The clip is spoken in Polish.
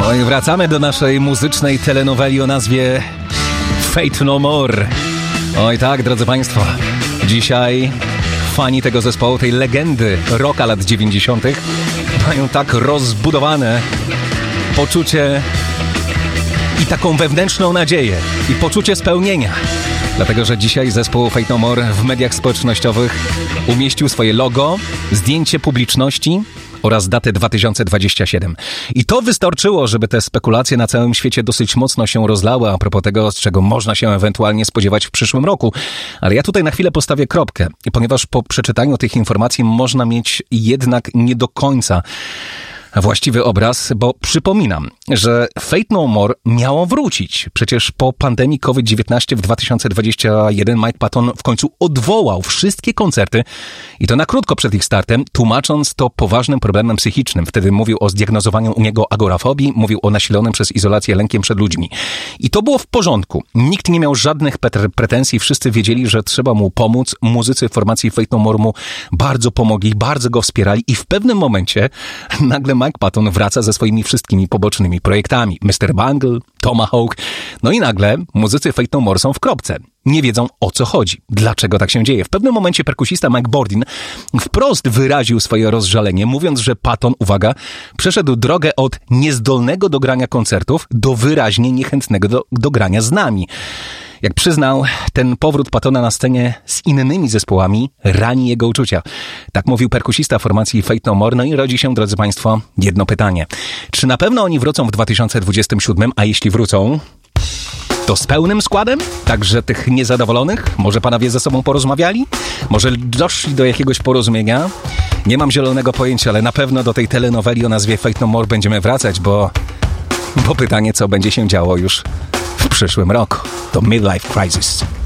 No i wracamy do naszej muzycznej telenoweli o nazwie Faith No More. Oj tak, drodzy Państwo, dzisiaj fani tego zespołu, tej legendy rocka lat 90. mają tak rozbudowane poczucie i taką wewnętrzną nadzieję i poczucie spełnienia. Dlatego, że dzisiaj zespół Faith No More w mediach społecznościowych umieścił swoje logo, zdjęcie publiczności oraz datę 2027. I to wystarczyło, żeby te spekulacje na całym świecie dosyć mocno się rozlały a propos tego, z czego można się ewentualnie spodziewać w przyszłym roku. Ale ja tutaj na chwilę postawię kropkę, ponieważ po przeczytaniu tych informacji można mieć jednak nie do końca właściwy obraz, bo przypominam, że Faith No More miało wrócić. Przecież po pandemii COVID-19 w 2021 Mike Patton w końcu odwołał wszystkie koncerty i to na krótko przed ich startem, tłumacząc to poważnym problemem psychicznym. Wtedy mówił o zdiagnozowaniu u niego agorafobii, mówił o nasilonym przez izolację lękiem przed ludźmi. I to było w porządku. Nikt nie miał żadnych pretensji, wszyscy wiedzieli, że trzeba mu pomóc. Muzycy formacji Faith No More mu bardzo pomogli, bardzo go wspierali i w pewnym momencie nagle Mike Patton wraca ze swoimi wszystkimi pobocznymi projektami. Mr. Bungle, Tomahawk. No i nagle muzycy Faith No More są w kropce. Nie wiedzą, o co chodzi. Dlaczego tak się dzieje? W pewnym momencie perkusista Mike Bordin wprost wyraził swoje rozżalenie, mówiąc, że Patton, uwaga, przeszedł drogę od niezdolnego do grania koncertów do wyraźnie niechętnego do grania z nami. Jak przyznał, ten powrót Pattona na scenie z innymi zespołami rani jego uczucia. Tak mówił perkusista formacji Faith No More. No i rodzi się, drodzy Państwo, jedno pytanie. Czy na pewno oni wrócą w 2027, a jeśli wrócą, to z pełnym składem? Także tych niezadowolonych? Może panowie ze sobą porozmawiali? Może doszli do jakiegoś porozumienia? Nie mam zielonego pojęcia, ale na pewno do tej telenoweli o nazwie Faith No More będziemy wracać, bo pytanie, co będzie się działo już w przyszłym roku. To Midlife Crisis.